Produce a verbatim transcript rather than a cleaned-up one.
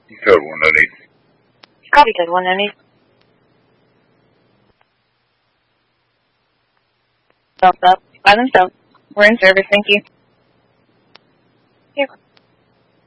Code one oh eight. Copy code one oh eight. Stop, stop. By themselves. We're in service, thank you. Here.